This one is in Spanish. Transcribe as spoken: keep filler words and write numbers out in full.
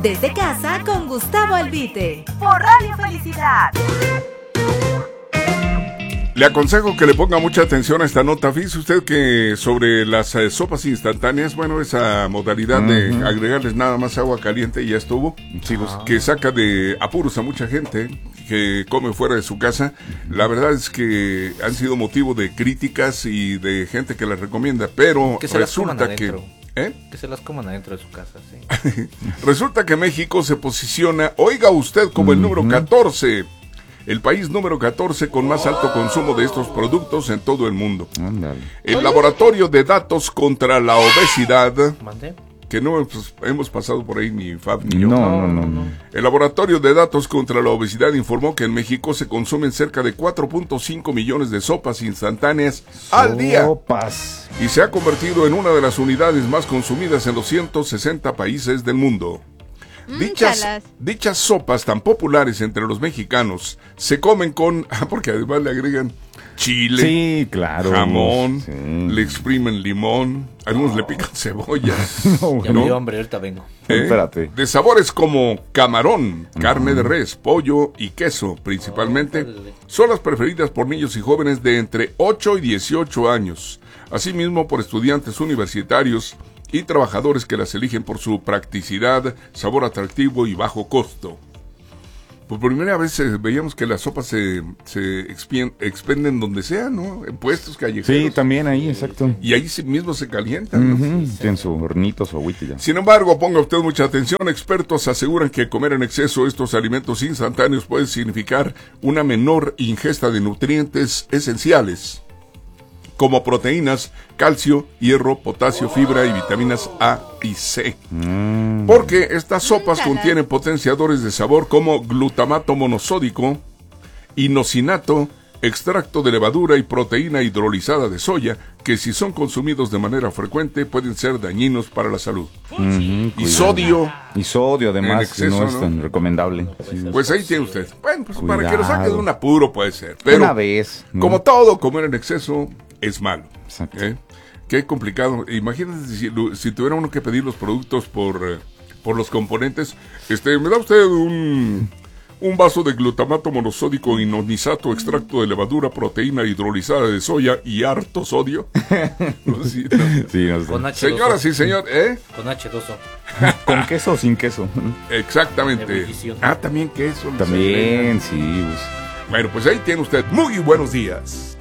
Desde casa con Gustavo Albite. Por Radio Felicidad. Le aconsejo que le ponga mucha atención a esta nota. Fíjese usted que sobre las eh, sopas instantáneas, bueno, esa modalidad uh-huh. de agregarles nada más agua caliente y ya estuvo, sí, pues, que saca de apuros a mucha gente que come fuera de su casa. La verdad es que han sido motivo de críticas y de gente que las recomienda, pero que resulta que... ¿Eh? Que se las coman adentro de su casa, sí. Resulta que México se posiciona, oiga usted, como uh-huh. el número catorce. El país número catorce con más alto consumo de estos productos en todo el mundo. Andale. El Laboratorio de Datos contra la Obesidad, ¿Mandé? que no pues, hemos pasado por ahí ni Fab ni yo. No, no, no, no. El Laboratorio de Datos contra la Obesidad informó que en México se consumen cerca de cuatro punto cinco millones de sopas instantáneas sopas. al día. Y se ha convertido en una de las unidades más consumidas en los ciento sesenta países del mundo. Dichas, dichas sopas tan populares entre los mexicanos se comen con, porque además le agregan chile, sí, claro, jamón, sí. le exprimen limón, algunos oh. le pican cebolla. no, ya me dio hambre, ahorita vengo. ¿Eh? Espérate. De sabores como camarón, carne uh-huh. de res, pollo y queso, principalmente, oh, son las preferidas por niños y jóvenes de entre ocho y dieciocho años, asimismo por estudiantes universitarios y trabajadores que las eligen por su practicidad, sabor atractivo y bajo costo. Por primera vez eh, veíamos que las sopas se, se expien, expenden donde sea, ¿no? En puestos callejeros. Sí, también ahí, exacto. Y ahí mismo se calientan, ¿no? Uh-huh. Tienen su hornito, su agüita ya. Sin embargo, ponga usted mucha atención, expertos aseguran que comer en exceso estos alimentos instantáneos puede significar una menor ingesta de nutrientes esenciales, como proteínas, calcio, hierro, potasio, fibra y vitaminas A y C. Mm. Porque estas sopas contienen potenciadores de sabor como glutamato monosódico, inosinato, extracto de levadura y proteína hidrolizada de soya, que si son consumidos de manera frecuente pueden ser dañinos para la salud. Mm-hmm, y sodio. Y sodio además, exceso, no es tan ¿no? recomendable. Sí. Pues ahí tiene usted. Bueno, pues cuidado. Para que lo saque de un apuro puede ser. Pero una vez. ¿no? Como todo, comer en exceso es malo. ¿eh? Qué complicado. Imagínate si, si tuviera uno que pedir los productos por, eh, por los componentes. Este, ¿me da usted un, un vaso de glutamato monosódico, inonisato, extracto de levadura, proteína hidrolizada de soya y harto sodio? No, sí, no. Sí, no sé. Con H dos O. Señora, sí, señor. ¿eh? Con H dos O. ¿Con queso o sin queso? Exactamente. Ah, también queso. También, sí. Pues. Bueno, pues ahí tiene usted. Muy buenos días.